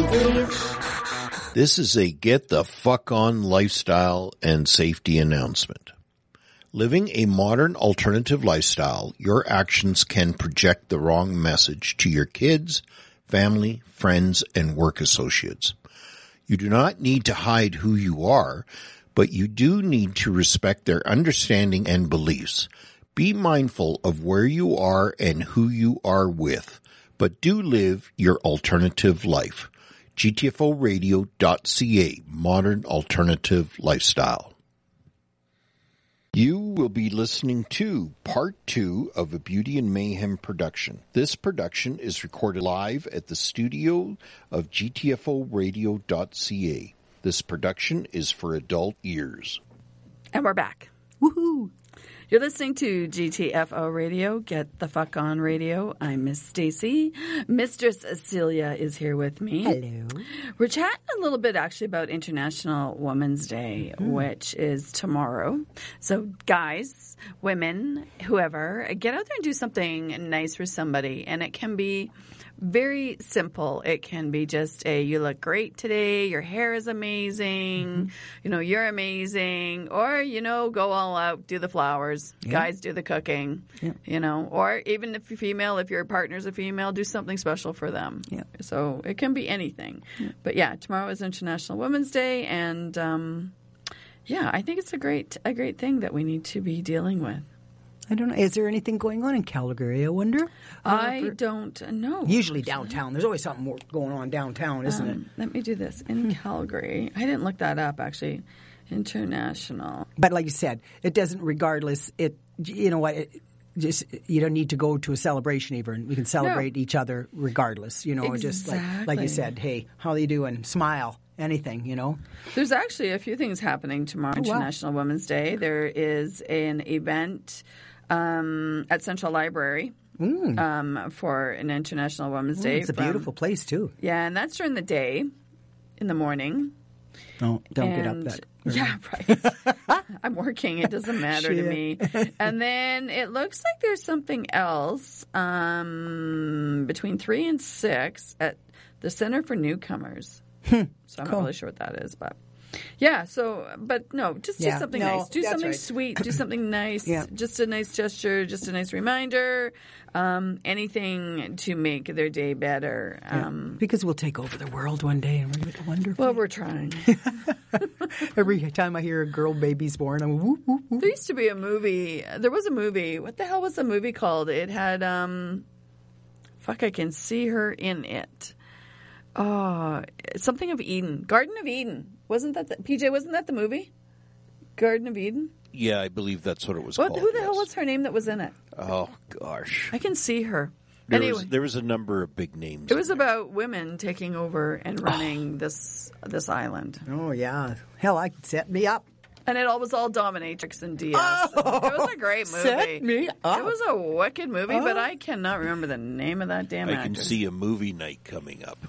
This is a get the fuck on lifestyle and safety announcement. Living a modern alternative lifestyle, your actions can project the wrong message to your kids, family, friends, and work associates. You do not need to hide who you are, but you do need to respect their understanding and beliefs. Be mindful of where you are and who you are with, but do live your alternative life. GTFOradio.ca, Modern Alternative Lifestyle. You will be listening to Part 2 of a Beauty and Mayhem production. This production is recorded live at the studio of GTFOradio.ca. This production is for adult ears. And we're back. Woohoo! You're listening to GTFO Radio, Get the Fuck On Radio. I'm Miss Stacy. Mistress Celia is here with me. Hello. We're chatting a little bit actually about International Women's Day, which is tomorrow. So guys, women, whoever, get out there and do something nice for somebody. And it can be very simple. It can be just you look great today, your hair is amazing, you're amazing, or, go all out, do the flowers, guys do the cooking, or even if you're female, if your partner's a female, do something special for them. Yeah. So it can be anything. Yeah. But tomorrow is International Women's Day, and I think it's a great thing that we need to be dealing with. I don't know. Is there anything going on in Calgary, I wonder? I don't know. Usually downtown. There's always something more going on downtown, isn't it? Let me do this. In Calgary. I didn't look that up, actually. International. But like you said, it doesn't regardless. You know what? You don't need to go to a celebration even. We can celebrate each other regardless. Exactly. Just like you said, hey, how are you doing? Smile. Anything, There's actually a few things happening tomorrow, International Women's Day. There is an event at Central Library for an International Women's Day. It's a beautiful place, too. Yeah, and that's during the day, in the morning. Oh, don't get up that early. Yeah, right. I'm working. It doesn't matter to me. And then it looks like there's something else between 3 and 6 at the Center for Newcomers. So I'm not really sure what that is, but... Yeah, but no, just do something nice. Do something sweet. Do something nice. Just a nice gesture, just a nice reminder. Anything to make their day better. Because we'll take over the world one day and we'll make it wonderful. Well, we're trying. Every time I hear a girl baby's born, I'm whoop, whoop, whoop. There used to be a movie. There was a movie. What the hell was the movie called? It had, I can see her in it. Oh, something of Eden. Garden of Eden. Wasn't that PJ, wasn't that the movie? Garden of Eden? Yeah, I believe that's what it was called. Who the hell was her name that was in it? Oh, gosh. I can see her. There was a number of big names. It was about women taking over and running this island. Oh, yeah. Hell, I could set me up. And it was all dominatrix and DS. Oh, it was a great movie. Set me up. It was a wicked movie, but I cannot remember the name of that damn actress. I can see a movie night coming up.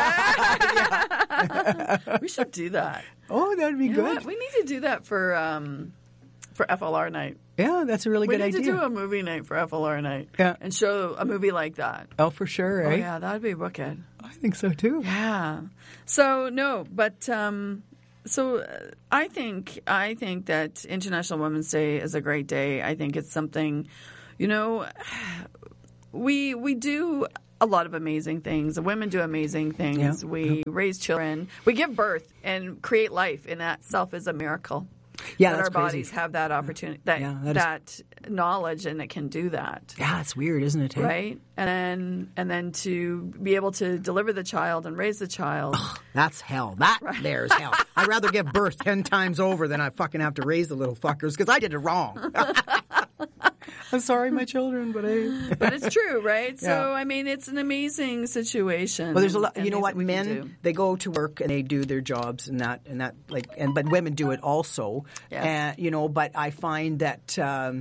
We should do that. Oh, that'd be good. What? We need to do that for FLR night. Yeah, that's a really good idea. We need to do a movie night for FLR night and show a movie like that. Oh, for sure, right? Oh, yeah, that would be wicked. I think so, too. Yeah. So, no, but... So I think that International Women's Day is a great day. I think it's something, we do a lot of amazing things. Women do amazing things. Yeah. We raise children. We give birth and create life, and that itself is a miracle. Yeah, that that's our crazy. Bodies have that opportunity, that knowledge, and it can do that. Yeah, it's weird, isn't it? Hey? Right, and then to be able to deliver the child and raise the child. Ugh, that's hell. There's hell. I'd rather give birth 10 times over than I fucking have to raise the little fuckers because I did it wrong. I'm sorry, my children, but but it's true, right? Yeah. So I mean, it's an amazing situation. Well, there's a lot. You know what? Men, they go to work and they do their jobs and that but women do it also. Yes. But I find that.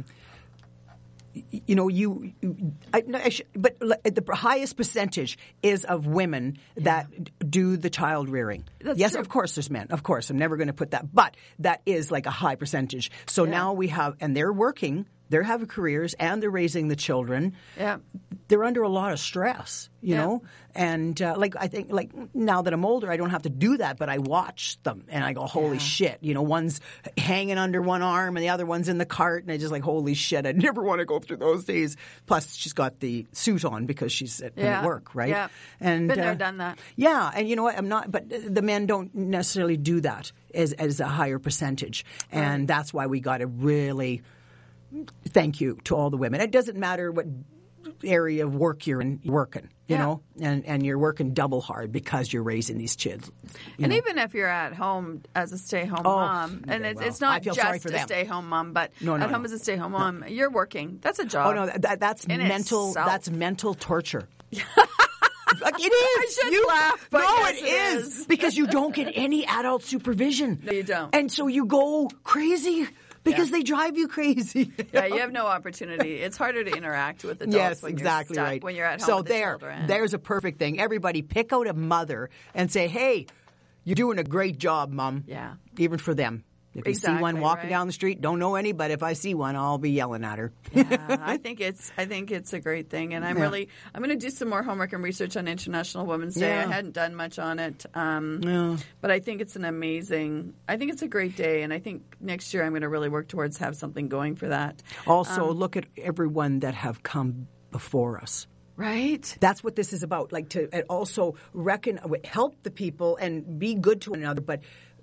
But the highest percentage is of women that do the child rearing. Yes, true. Of course there's men. Of course, I'm never going to put that. But that is like a high percentage. So now we have, and they're working. They're having careers and they're raising the children. Yeah. They're under a lot of stress, you know? And I think now that I'm older, I don't have to do that, but I watch them and I go, holy shit. You know, one's hanging under one arm and the other one's in the cart. And I just like, holy shit, I never want to go through those days. Plus, she's got the suit on because she's at work, right? Yeah. And, been there, done that. Yeah. And you know what? But the men don't necessarily do that as a higher percentage. And that's why we got to really thank you to all the women. It doesn't matter what area of work you're working, you know, and you're working double hard because you're raising these kids. And even if you're at home as a stay-home mom, and it's not just a stay-home mom, but at home as a stay-home mom, you're working. That's a job. Oh, no, that's mental. That's mental torture. Like it is. I should laugh, but it is because you don't get any adult supervision. No, you don't. And so you go crazy. Because they drive you crazy. Yeah, you have no opportunity. It's harder to interact with adults yes, when exactly you're stuck, right. when you're at home so with the children. There's a perfect thing. Everybody pick out a mother and say, hey, you're doing a great job, Mom. Yeah. Even for them. If you see one walking down the street, don't know any, but if I see one, I'll be yelling at her. Yeah, I think it's a great thing, and I'm going to do some more homework and research on International Women's Day. I hadn't done much on it, but I think it's I think it's a great day, and I think next year I'm going to really work towards have something going for that. Also, look at everyone that have come before us. Right. That's what this is about. Like to also help the people and be good to one another, but.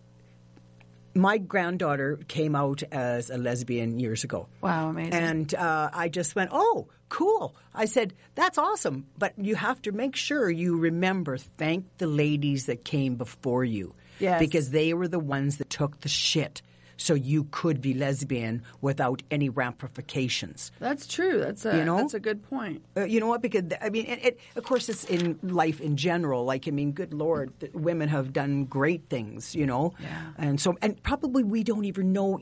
My granddaughter came out as a lesbian years ago. Wow, amazing. And I just went, oh, cool. I said, that's awesome. But you have to make sure you remember, thank the ladies that came before you. Yes. Because they were the ones that took the shit. So you could be lesbian without any ramifications. That's true. That's a good point. You know what? Because I mean, of course, it's in life in general. Like, I mean, good Lord, women have done great things. You know, and probably we don't even know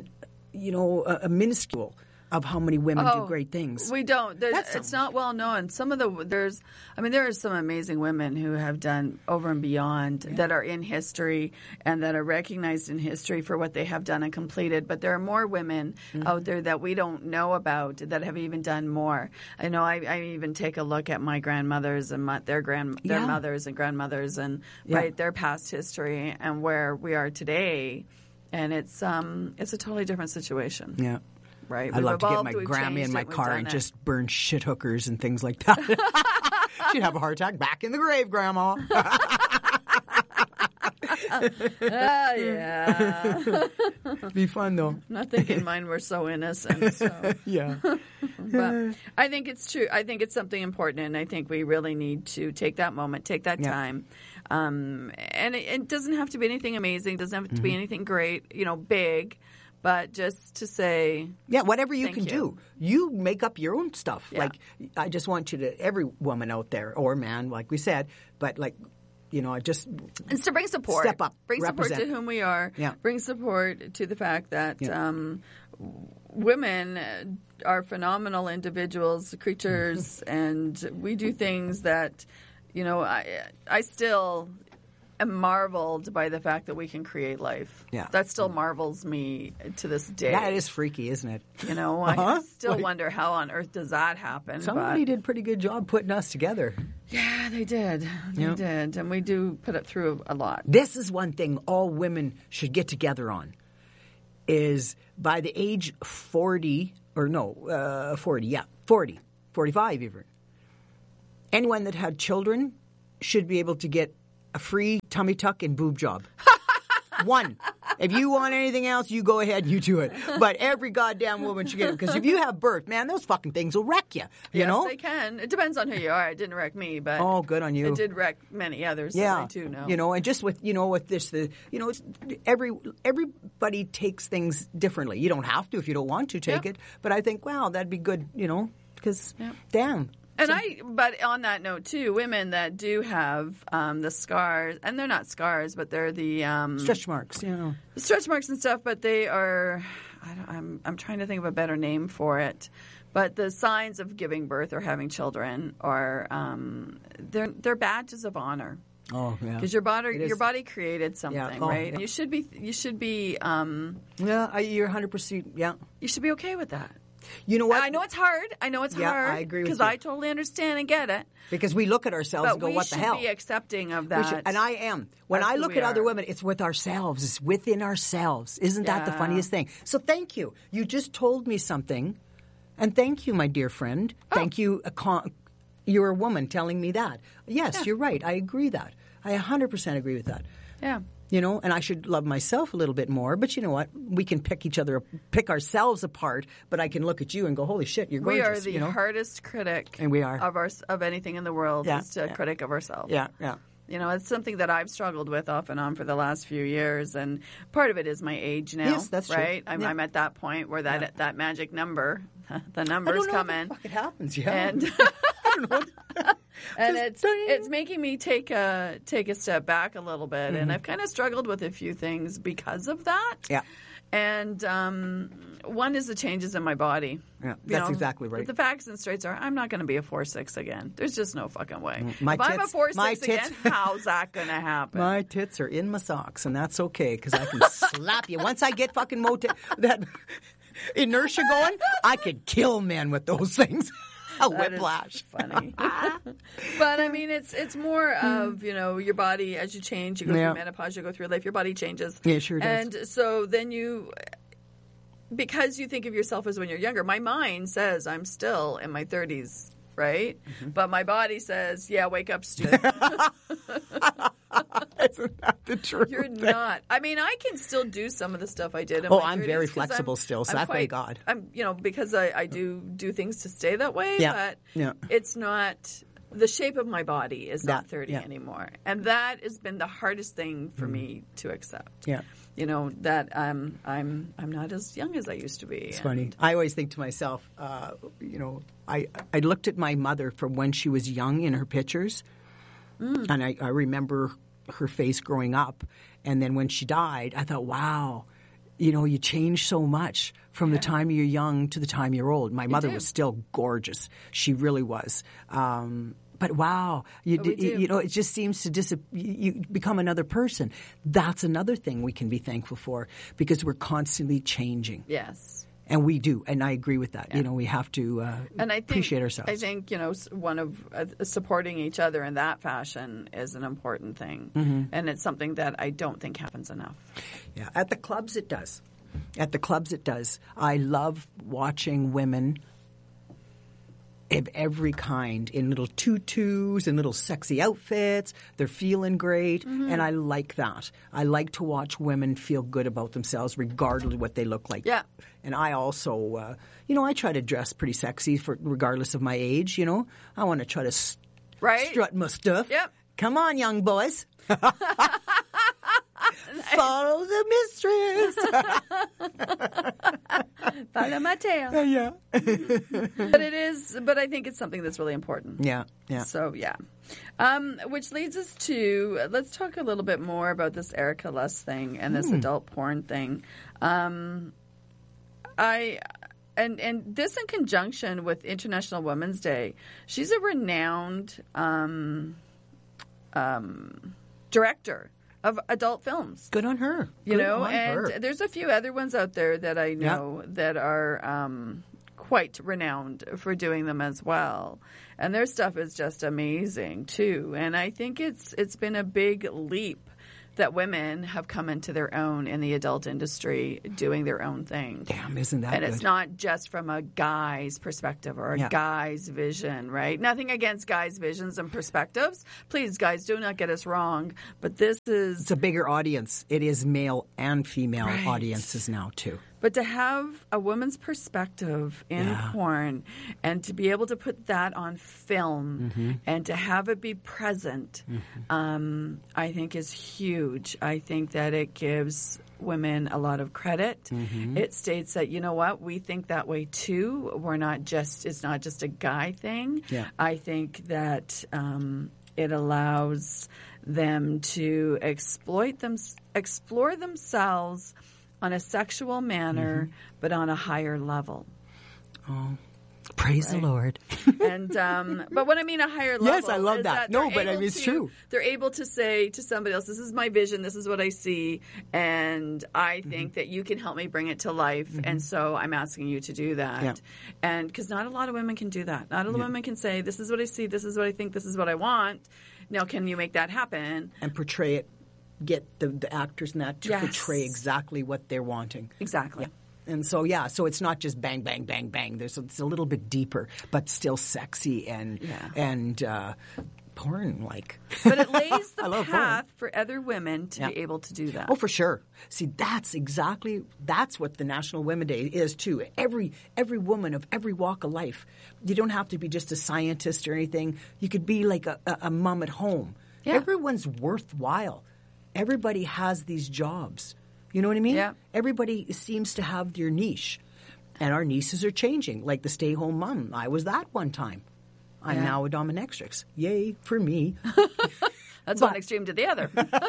a minuscule of how many women do great things. We don't. It's not well known. There are some amazing women who have done over and beyond that are in history and that are recognized in history for what they have done and completed. But there are more women out there that we don't know about that have even done more. I know. I even take a look at my grandmothers and their mothers and grandmothers and their past history and where we are today, and it's a totally different situation. Yeah. Right. I'd love to get my Grammy in my car and just burn shit hookers and things like that. She'd have a heart attack. Back in the grave, Grandma. Yeah. Be fun, though. Not thinking mine were so innocent. So. Yeah. But I think it's true. I think it's something important, and I think we really need to take that moment, take that time. And it doesn't have to be anything amazing. It doesn't have to be anything great, big. But just to say, whatever you can do, you make up your own stuff. Yeah. Like, I just want you to, every woman out there or man, like we said, but like, just it's to bring support, step up, bring represent. support to whom we are, bring support to the fact that women are phenomenal individuals, creatures, and we do things that, I still am marveled by the fact that we can create life. Yeah. That still marvels me to this day. Yeah, it is freaky, isn't it? I still wonder how on earth does that happen. Somebody did a pretty good job putting us together. Yeah, they did. They did. And we do put it through a lot. This is one thing all women should get together on, is by the age 40, 45 even, anyone that had children should be able to get a free tummy tuck and boob job. One. If you want anything else, you go ahead and you do it. But every goddamn woman should get it. Because if you have birth, man, those fucking things will wreck you. You know? Yes, they can. It depends on who you are. It didn't wreck me, but oh, good on you. It did wreck many others. Yeah, I do know. And just with with this, it's, everybody takes things differently. You don't have to if you don't want to take it. But I think, wow, that'd be good. Because damn. And but on that note too, women that do have the scars, and they're not scars, but they're the stretch marks, stretch marks and stuff. But they are, I'm trying to think of a better name for it. But the signs of giving birth or having children are they're badges of honor. Oh yeah, because your body created something, right? Yeah. You should be. Yeah, you're 100%. Yeah, you should be okay with that. You know what? I know it's hard. I hard. I agree with because you. I totally understand and get it. Because we look at ourselves and go, what the hell? We should be accepting of that. And I am. When I look at other women, it's with ourselves. It's within ourselves. Isn't that the funniest thing? So thank you. You just told me something. And thank you, my dear friend. Thank you. You're a woman telling me that. Yes, you're right. I agree that. I 100% agree with that. Yeah. You know, and I should love myself a little bit more. But you know what? We can pick ourselves apart. But I can look at you and go, "Holy shit, you're gorgeous." We are the hardest critic, and we are of anything in the world. Is a critic of ourselves. Yeah, yeah. You know, it's something that I've struggled with off and on for the last few years, and part of it is my age now. Yes, that's right. true. I'm at that point where that magic number, the numbers come in. Fuck, it happens, yeah. And I don't know. And it's making me take a step back a little bit, and I've kind of struggled with a few things because of that. Yeah. And one is the changes in my body. Yeah, that's exactly right. The facts and straights are, I'm not going to be a 4'6" again. There's just no fucking way. I'm a 4'6" again, how's that going to happen? My tits are in my socks, and that's okay because I can slap you. Once I get fucking that inertia going, I could kill men with those things. A whiplash. Funny. But I mean, it's more of, your body as you change, you go through menopause, you go through life, your body changes. Yeah, sure does. And so then because you think of yourself as when you're younger, my mind says I'm still in my 30s, right? Mm-hmm. But my body says, yeah, wake up, stupid. Isn't that the truth? You're not. I mean, I can still do some of the stuff I did in my 30s. I'm very flexible still, so that's thank God. I'm, because I do things to stay that way, but it's not, the shape of my body is not 30 anymore. And that has been the hardest thing for me to accept. Yeah. That I'm not as young as I used to be. It's funny. I always think to myself, I looked at my mother from when she was young in her pictures, and I remember her face growing up, and then when she died, I thought, wow, you change so much from the time you're young to the time you're old. My mother was still gorgeous. She really was. But wow, it just seems to you become another person. That's another thing we can be thankful for because we're constantly changing. Yes. And we do, and I agree with that. Yeah. We have to appreciate ourselves. I think, one of supporting each other in that fashion is an important thing. Mm-hmm. And it's something that I don't think happens enough. Yeah, at the clubs it does. I love watching women of every kind in little tutus and little sexy outfits. They're feeling great, and I like that. I like to watch women feel good about themselves regardless of what they look like. Yeah. And I also, I try to dress pretty sexy regardless of my age, I want to try to strut my stuff. Yep. Come on, young boys. Follow the mistress. Follow my tail. Yeah. But I think it's something that's really important. Yeah. So, yeah. Which leads us to, let's talk a little bit more about this Erika Lust thing and this adult porn thing. And this in conjunction with International Women's Day. She's a renowned director of adult films. Good on her. There's a few other ones out there that I know that are quite renowned for doing them as well. And their stuff is just amazing too. And I think it's been a big leap that women have come into their own in the adult industry doing their own thing. Damn, isn't that good? And it's not just from a guy's perspective or a guy's vision, right? Nothing against guys' visions and perspectives. Please, guys, do not get us wrong. But it's a bigger audience. It is male and female audiences now, too. But to have a woman's perspective in porn and to be able to put that on film and to have it be present, I think is huge. I think that it gives women a lot of credit. It states that, we think that way too. It's not just a guy thing. Yeah. I think that it allows them to explore themselves on a sexual manner, but on a higher level. Oh, Praise the Lord. And but when I mean a higher level, Yes, I love is that. they're No, but I able mean, it's to- true. They're able to say to somebody else, "This is my vision. This is what I see, and I think that you can help me bring it to life." And so I'm asking you to do that. Yeah. And because not a lot of women can do that. Not a lot of women can say, "This is what I see. This is what I think. This is what I want." Now, can you make that happen? And portray it, get the actors and that to Yes. portray exactly what they're wanting. Exactly. And so, so it's not just bang, bang, bang, bang. It's a little bit deeper, but still sexy and porn-like. But it lays the I love path for other women to Yeah. be able to do that. Oh, for sure. See, that's what the National Women's Day is too. Every woman of every walk of life. You don't have to be just a scientist or anything. You could be like a mom at home. Yeah. Everyone's worthwhile. Everybody has these jobs. You know what I mean? Yeah. Everybody seems to have their niche. And our niches are changing, like the stay-home mom. I was that one time. I'm now a dominatrix. Yay for me. That's one extreme to the other.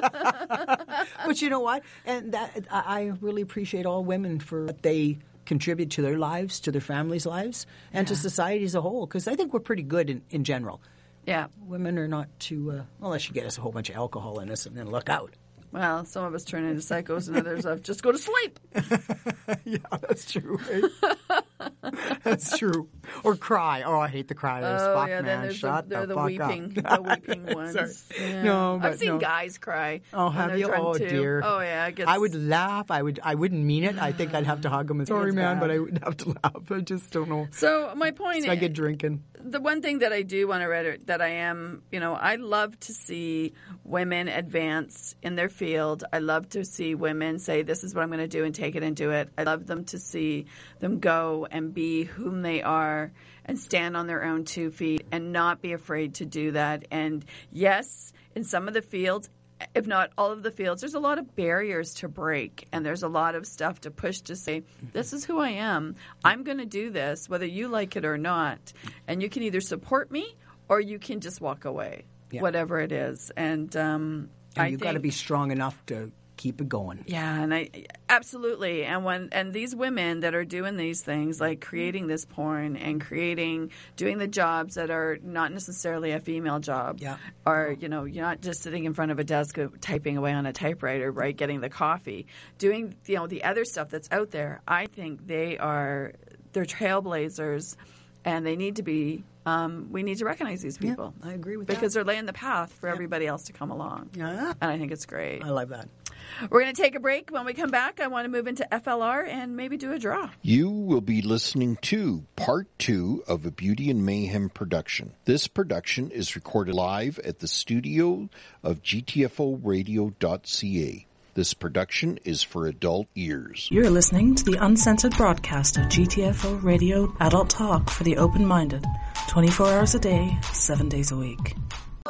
But you know what? And that I really appreciate all women for what they contribute to their lives, to their families' lives, and to society as a whole. Because I think we're pretty good in general. Yeah. Women are not too, unless you get us a whole bunch of alcohol in us and then look out. Well, some of us turn into psychos and others of just go to sleep. Yeah, that's true. Right? That's true. Or cry. Oh, I hate the criers. Oh, Fuck, yeah, then man. there's Shut the the fuck weeping, up. the weeping ones. Sorry. Yeah. No, but I've seen no. guys cry. Oh, when have they're you? drunk, Oh, too. dear. Oh, yeah. It gets, I would laugh. I wouldn't mean it. I think I'd have to hug them. And, sorry, It's man, bad. but I would have to laugh. I just don't know. So my point So I get is, drinking. the one thing that I do want to read that I am, I love to see women advance in their field. I love to see women say, this is what I'm going to do and take it and do it. I love them to see them go and be whom they are and stand on their own 2 feet and not be afraid to do that. And yes, in some of the fields, if not all of the fields, there's a lot of barriers to break and there's a lot of stuff to push to say, this is who I am. I'm going to do this, whether you like it or not. And you can either support me or you can just walk away, whatever it is. And You've got to be strong enough to keep it going. Yeah, and absolutely. And these women that are doing these things, like creating this porn and doing the jobs that are not necessarily a female job, or you're not just sitting in front of a desk typing away on a typewriter, right? Getting the coffee, doing the other stuff that's out there. I think they're trailblazers, and they need to be. We need to recognize these people. I agree with because they're laying the path for everybody else to come along. Yeah. And I think it's great. I love that. We're going to take a break. When we come back, I want to move into FLR and maybe do a draw. You will be listening to Part 2 of a Beauty and Mayhem production. This production is recorded live at the studio of GTFOradio.ca. This production is for adult ears. You're listening to the uncensored broadcast of GTFO Radio Adult Talk for the open-minded, 24 hours a day, 7 days a week.